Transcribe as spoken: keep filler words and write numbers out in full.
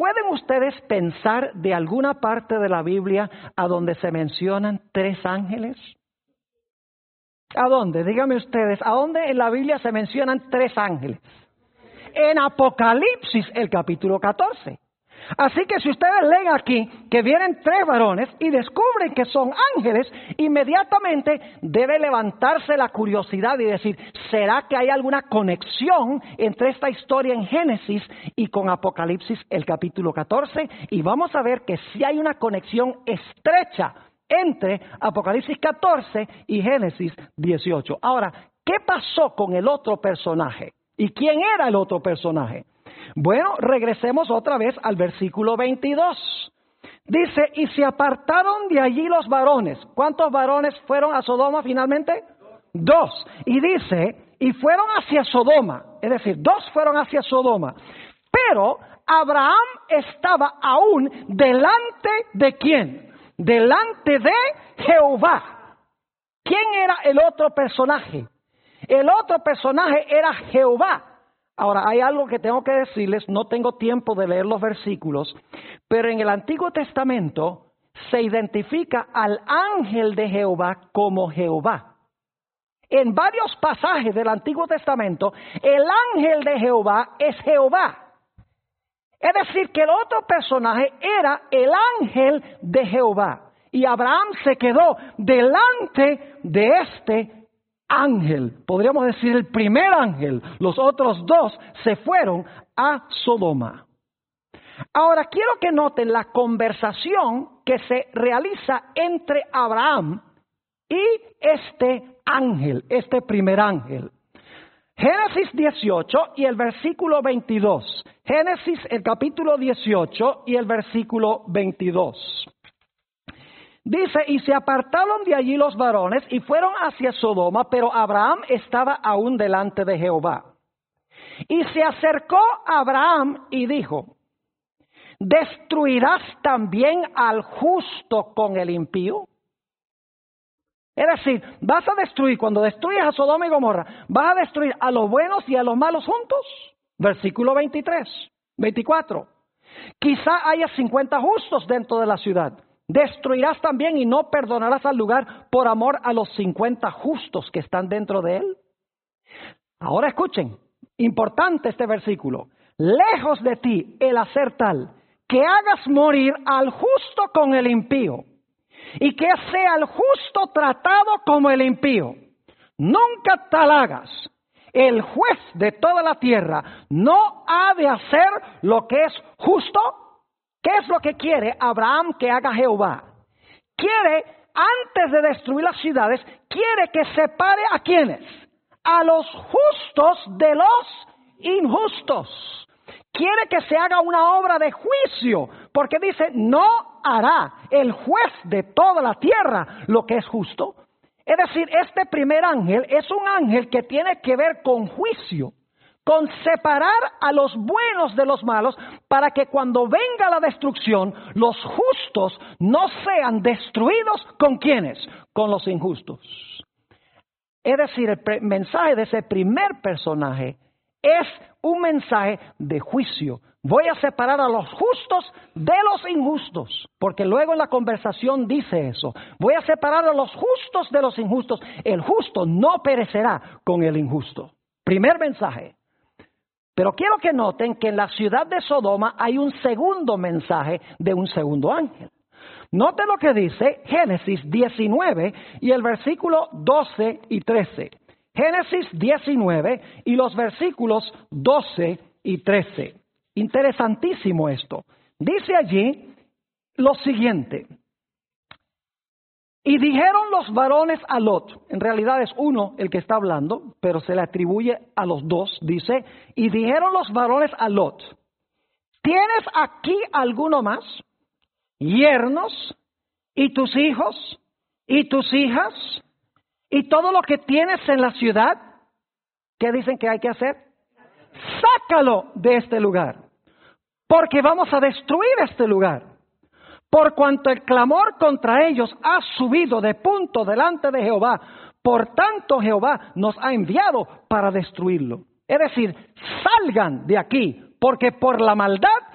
¿pueden ustedes pensar de alguna parte de la Biblia a donde se mencionan tres ángeles? ¿A dónde? Díganme ustedes, ¿a dónde en la Biblia se mencionan tres ángeles? En Apocalipsis, el capítulo catorce. Así que si ustedes leen aquí que vienen tres varones y descubren que son ángeles, inmediatamente debe levantarse la curiosidad y decir, ¿será que hay alguna conexión entre esta historia en Génesis y con Apocalipsis el capítulo catorce? Y vamos a ver que sí hay una conexión estrecha entre Apocalipsis catorce y Génesis dieciocho. Ahora, ¿qué pasó con el otro personaje? ¿Y quién era el otro personaje? Bueno, regresemos otra vez al versículo veintidós. Dice, y se apartaron de allí los varones. ¿Cuántos varones fueron a Sodoma finalmente? Dos. Y dice, y fueron hacia Sodoma. Es decir, dos fueron hacia Sodoma. Pero Abraham estaba aún delante de ¿quién? Delante de Jehová. ¿Quién era el otro personaje? El otro personaje era Jehová. Ahora, hay algo que tengo que decirles, no tengo tiempo de leer los versículos, pero en el Antiguo Testamento se identifica al ángel de Jehová como Jehová. En varios pasajes del Antiguo Testamento, el ángel de Jehová es Jehová. Es decir, que el otro personaje era el ángel de Jehová. Y Abraham se quedó delante de este ángel, podríamos decir el primer ángel. Los otros dos se fueron a Sodoma. Ahora quiero que noten la conversación que se realiza entre Abraham y este ángel, este primer ángel. Génesis dieciocho y el versículo veintidós. Génesis el capítulo dieciocho y el versículo veintidós. Dice, y se apartaron de allí los varones y fueron hacia Sodoma, pero Abraham estaba aún delante de Jehová. Y se acercó Abraham y dijo, ¿destruirás también al justo con el impío? Es decir, vas a destruir, cuando destruyes a Sodoma y Gomorra, ¿vas a destruir a los buenos y a los malos juntos? Versículo veintitrés, veinticuatro. Quizá haya cincuenta justos dentro de la ciudad. ¿Destruirás también y no perdonarás al lugar por amor a los cincuenta justos que están dentro de él? Ahora escuchen, importante este versículo. Lejos de ti el hacer tal, que hagas morir al justo con el impío, y que sea el justo tratado como el impío. Nunca tal hagas. El juez de toda la tierra no ha de hacer lo que es justo. ¿Qué es lo que quiere Abraham que haga Jehová? Quiere, antes de destruir las ciudades, quiere que separe a quienes, a los justos de los injustos. Quiere que se haga una obra de juicio, porque dice, no hará el juez de toda la tierra lo que es justo. Es decir, este primer ángel es un ángel que tiene que ver con juicio, con separar a los buenos de los malos, para que cuando venga la destrucción, los justos no sean destruidos con ¿quiénes? Con los injustos. Es decir, el mensaje de ese primer personaje es un mensaje de juicio. Voy a separar a los justos de los injustos, porque luego en la conversación dice eso. Voy a separar a los justos de los injustos. El justo no perecerá con el injusto. Primer mensaje. Pero quiero que noten que en la ciudad de Sodoma hay un segundo mensaje de un segundo ángel. Noten lo que dice Génesis diecinueve y el versículo doce y trece. Génesis diecinueve y los versículos doce y trece. Interesantísimo esto. Dice allí lo siguiente. Y dijeron los varones a Lot, en realidad es uno el que está hablando, pero se le atribuye a los dos, dice, y dijeron los varones a Lot, ¿tienes aquí alguno más? Yernos, y tus hijos, y tus hijas, y todo lo que tienes en la ciudad. ¿Qué dicen que hay que hacer? Sácalo de este lugar, porque vamos a destruir este lugar. Por cuanto el clamor contra ellos ha subido de punto delante de Jehová, por tanto Jehová nos ha enviado para destruirlo. Es decir, salgan de aquí, porque por la maldad